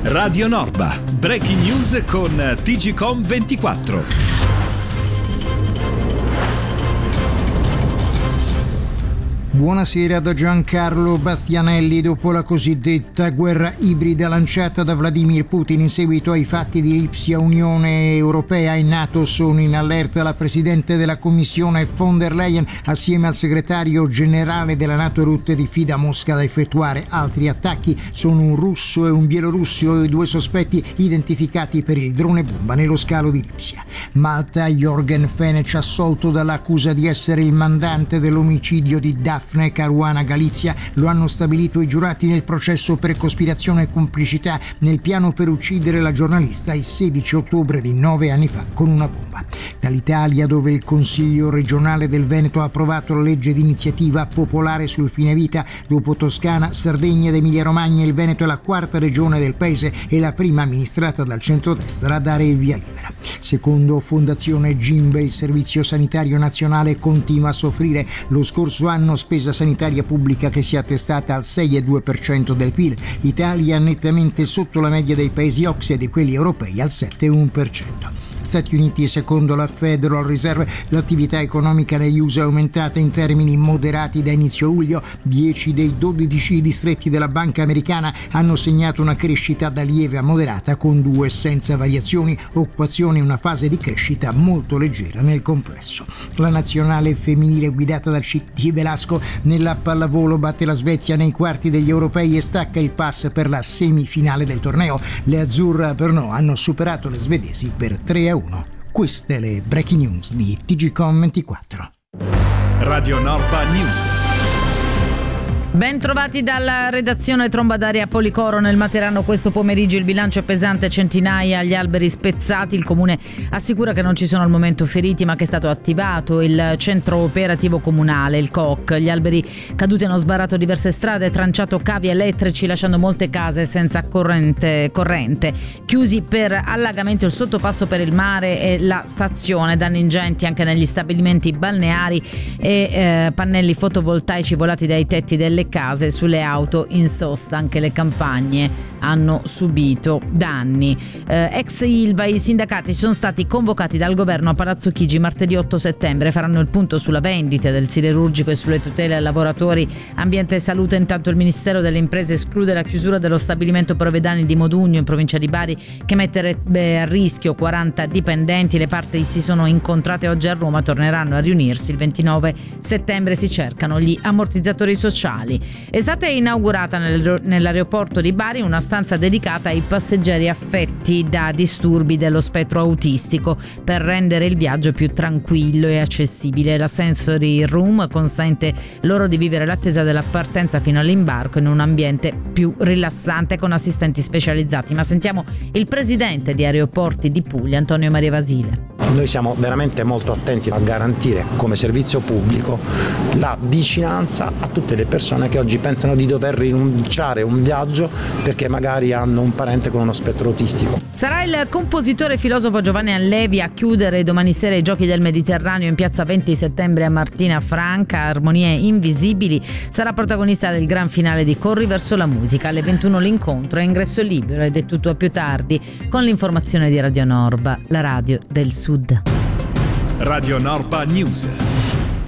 Radio Norba, breaking news con TGCOM24. Buonasera da Giancarlo Bastianelli. Dopo la cosiddetta guerra ibrida lanciata da Vladimir Putin in seguito ai fatti di Lipsia, Unione Europea e NATO sono in allerta. La Presidente della Commissione von der Leyen assieme al segretario generale della NATO Rutte diffida Mosca da effettuare altri attacchi. Sono un russo e un bielorusso, i due sospetti identificati per il drone bomba nello scalo di Lipsia. Malta, Jorgen Fenech assolto dall'accusa di essere il mandante dell'omicidio di Daphne Caruana Galizia. Lo hanno stabilito i giurati nel processo per cospirazione e complicità nel piano per uccidere la giornalista il 16 ottobre di 9 anni fa con una bomba. Dall'Italia, dove il Consiglio regionale del Veneto ha approvato la legge di iniziativa popolare sul fine vita, dopo Toscana, Sardegna ed Emilia Romagna, il Veneto è la quarta regione del paese e la prima amministrata dal centrodestra a dare il via libera. Secondo Fondazione Gimbe, il Servizio Sanitario Nazionale continua a soffrire. Lo scorso anno spesa sanitaria pubblica che si è attestata al 6,2% del PIL, Italia nettamente sotto la media dei paesi OCSE e di quelli europei al 7,1%. Stati Uniti, secondo la Federal Reserve, l'attività economica negli USA è aumentata in termini moderati da inizio luglio. 10 dei 12 distretti della banca americana hanno segnato una crescita da lieve a moderata, con 2 senza variazioni. Occupazione in una fase di crescita molto leggera nel complesso. La nazionale femminile guidata dal CT Velasco nella pallavolo batte la Svezia nei quarti degli europei e stacca il pass per la semifinale del torneo. Le azzurre Brno hanno superato le svedesi per 3-1. Queste le breaking news di TGCOM24. Radio Norba News. Ben trovati dalla redazione. Tromba d'aria a Policoro nel Materano questo pomeriggio. Il bilancio è pesante, centinaia gli alberi spezzati. Il comune assicura che non ci sono al momento feriti, ma che è stato attivato il centro operativo comunale, il COC. Gli alberi caduti hanno sbarrato diverse strade, tranciato cavi elettrici, lasciando molte case senza corrente. Chiusi per allagamento il sottopasso per il mare e la stazione. Danni ingenti anche negli stabilimenti balneari e pannelli fotovoltaici volati dai tetti delle case, sulle auto in sosta. Anche le campagne hanno subito danni. Ex Ilva, i sindacati sono stati convocati dal governo a Palazzo Chigi martedì 8 settembre. Faranno il punto sulla vendita del siderurgico e sulle tutele ai lavoratori. Ambiente e salute. Intanto il Ministero delle Imprese esclude la chiusura dello stabilimento Provedani di Modugno in provincia di Bari, che metterebbe a rischio 40 dipendenti. Le parti si sono incontrate oggi a Roma, torneranno a riunirsi il 29 settembre. Si cercano gli ammortizzatori sociali. È stata inaugurata nell'aeroporto di Bari una stanza dedicata ai passeggeri affetti da disturbi dello spettro autistico per rendere il viaggio più tranquillo e accessibile. La Sensory Room consente loro di vivere l'attesa della partenza fino all'imbarco in un ambiente più rilassante con assistenti specializzati. Ma sentiamo il presidente di Aeroporti di Puglia, Antonio Maria Vasile. Noi siamo veramente molto attenti a garantire come servizio pubblico la vicinanza a tutte le persone che oggi pensano di dover rinunciare a un viaggio perché magari hanno un parente con uno spettro autistico. Sarà il compositore e filosofo Giovanni Allevi a chiudere domani sera i Giochi del Mediterraneo in piazza 20 settembre a Martina Franca. Armonie Invisibili sarà protagonista del gran finale di Corri verso la musica. Alle 21 l'incontro, è ingresso libero ed è tutto a più tardi con l'informazione di Radio Norba, la radio del Sud. Radio Norba News.